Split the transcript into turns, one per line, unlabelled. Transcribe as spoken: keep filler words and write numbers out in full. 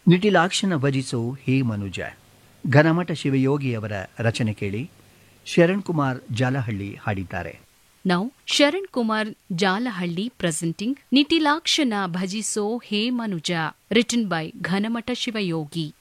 ನಿಟಿಲಾಕ್ಷನ ಭಜಿಸೋ ಹೇ ಮನುಜ. ಘನಮಠ ಶಿವಯೋಗಿಯವರ ರಚನೆ ಕೇಳಿ. ಶರಣ್ ಕುಮಾರ್ ಜಾಲಹಳ್ಳಿ ಹಾಡಿದ್ದಾರೆ.
Now, Sharan Kumar Jalahalli presenting Nitilakshana Bhajiso He Manuja, written by Ghanamata Shivayogi.